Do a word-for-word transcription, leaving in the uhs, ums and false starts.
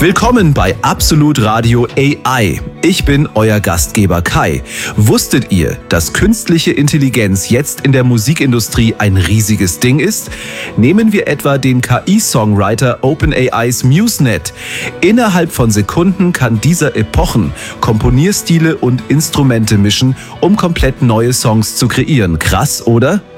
Willkommen bei Absolut Radio A I. Ich bin euer Gastgeber Kai. Wusstet ihr, dass künstliche Intelligenz jetzt in der Musikindustrie ein riesiges Ding ist? Nehmen wir etwa den K I-Songwriter OpenAIs MuseNet. Innerhalb von Sekunden kann dieser Epochen, Komponierstile und Instrumente mischen, um komplett neue Songs zu kreieren. Krass, oder?